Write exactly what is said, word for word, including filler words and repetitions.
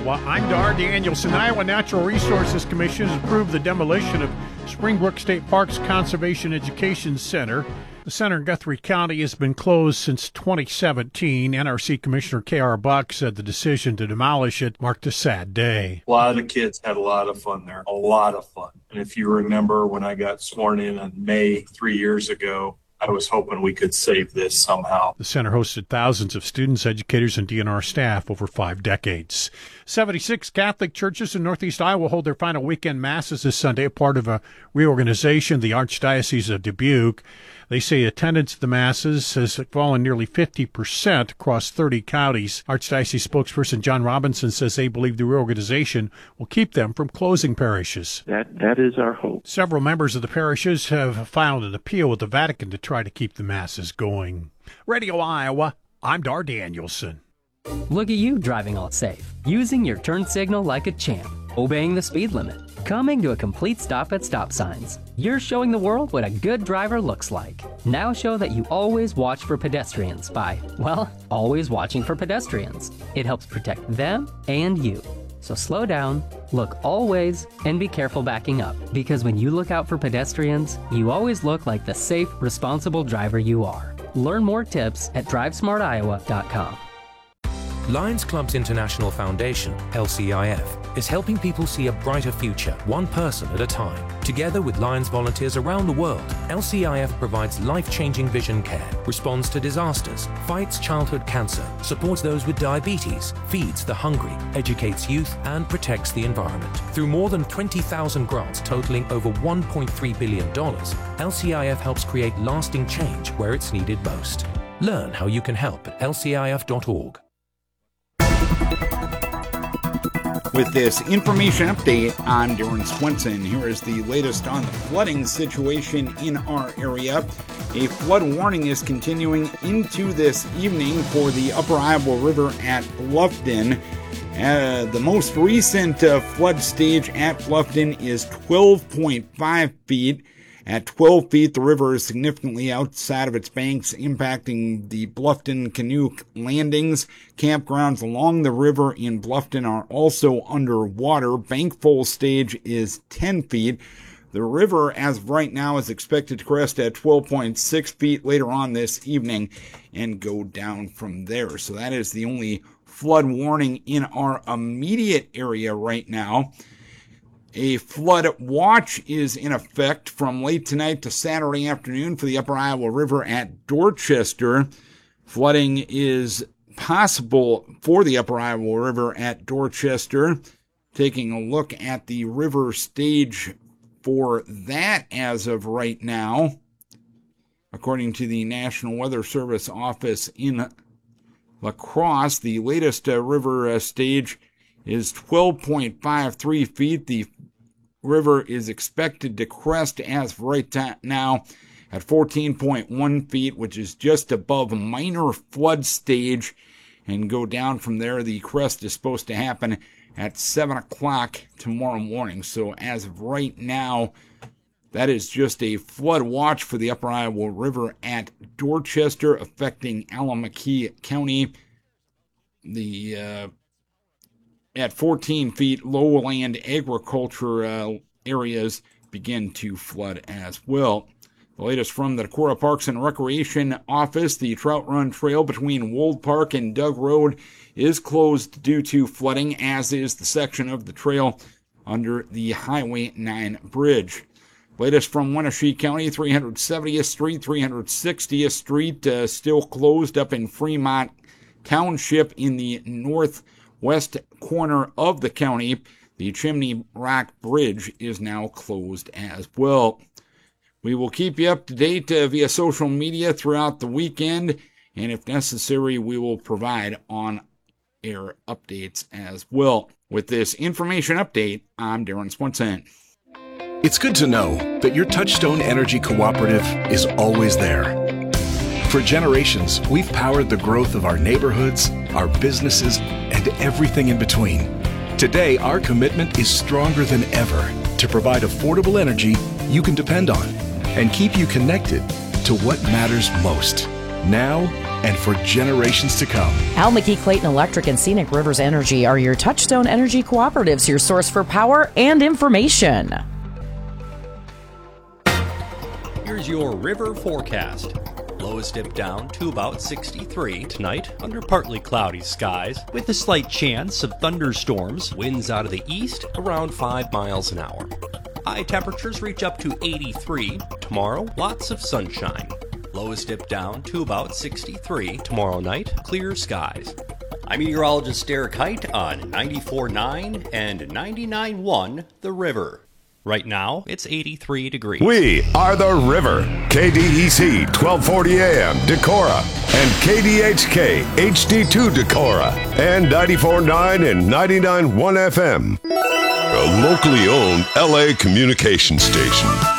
Iowa. I'm Dar Danielson. Iowa Natural Resources Commission has approved the demolition of Springbrook State Park's Conservation Education Center. The center in Guthrie County has been closed since twenty seventeen. N R C Commissioner K R. Buck said the decision to demolish it marked a sad day. A lot of the kids had a lot of fun there, a lot of fun. And if you remember when I got sworn in in May three years ago, I was hoping we could save this somehow. The center hosted thousands of students, educators, and D N R staff over five decades. seventy-six Catholic churches in Northeast Iowa hold their final weekend masses this Sunday, a part of a reorganization, the Archdiocese of Dubuque. They say attendance at the masses has fallen nearly fifty percent across thirty counties. Archdiocese spokesperson John Robinson says they believe the reorganization will keep them from closing parishes. That That is our hope. Several members of the parishes have filed an appeal with the Vatican to try to keep the masses going. Radio Iowa, I'm Dar Danielson. Look at you driving all safe, using your turn signal like a champ, obeying the speed limit, coming to a complete stop at stop signs. You're showing the world what a good driver looks like. Now show that you always watch for pedestrians by, well, always watching for pedestrians. It helps protect them and you. So slow down, look always, and be careful backing up, because when you look out for pedestrians, you always look like the safe, responsible driver you are. Learn more tips at drive smart iowa dot com. Lions Clubs International Foundation, L C I F, is helping people see a brighter future, one person at a time. Together with Lions volunteers around the world, L C I F provides life-changing vision care, responds to disasters, fights childhood cancer, supports those with diabetes, feeds the hungry, educates youth, and protects the environment. Through more than twenty thousand grants totaling over one point three billion dollars, L C I F helps create lasting change where it's needed most. Learn how you can help at L C I F dot org. With this information update, I'm Darren Swenson. Here is the latest on the flooding situation in our area. A flood warning is continuing into this evening for the Upper Iowa River at Bluffton. Uh, the most recent uh, flood stage at Bluffton is twelve point five feet. At twelve feet, the river is significantly outside of its banks, impacting the Bluffton canoe landings. Campgrounds along the river in Bluffton are also underwater. Bank full stage is ten feet. The river, as of right now, is expected to crest at twelve point six feet later on this evening and go down from there. So that is the only flood warning in our immediate area right now. A flood watch is in effect from late tonight to Saturday afternoon for the Upper Iowa River at Dorchester. Flooding is possible for the Upper Iowa River at Dorchester. Taking a look at the river stage for that as of right now, according to the National Weather Service office in La Crosse, the latest uh, river uh, stage is twelve point five three feet. The river is expected to crest as of right now at fourteen point one feet, which is just above minor flood stage, and go down from there. The crest is supposed to happen at seven o'clock tomorrow morning. So as of right now, that is just a flood watch for the Upper Iowa River at Dorchester, affecting Allamakee County. The uh, at fourteen feet, lowland agriculture uh, areas begin to flood as well. The latest from the Decorah Parks and Recreation Office: the Trout Run Trail between Wold Park and Doug Road is closed due to flooding, as is the section of the trail under the Highway nine bridge. Latest from Wenatchee County: three hundred seventieth Street, three hundred sixtieth Street uh, still closed up in Fremont Township in the northwest corner of the county. The Chimney Rock Bridge is now closed as well. We will keep you up to date uh, via social media throughout the weekend, and if necessary, we will provide on-air updates as well. With this information update, I'm Darren Swenson. It's good to know that your Touchstone Energy Cooperative is always there. For generations, we've powered the growth of our neighborhoods, our businesses, and everything in between. Today, our commitment is stronger than ever to provide affordable energy you can depend on and keep you connected to what matters most. now and for generations to come. Al McKee Clayton Electric and Scenic Rivers Energy are your Touchstone Energy Cooperatives, your source for power and information. Here's your river forecast. Lows dip down to about sixty-three tonight under partly cloudy skies with a slight chance of thunderstorms. Winds out of the east around five miles an hour. High temperatures reach up to eighty-three. Tomorrow, lots of sunshine. Lows dip down to about sixty-three. Tomorrow night, clear skies. I'm meteorologist Derek Height on ninety-four point nine and ninety-nine point one The River. Right now, it's eighty-three degrees. We are The River. K D E C twelve forty A M Decorah and K D H K H D two Decorah and ninety-four point nine and ninety-nine point one F M. A locally owned L A communication station.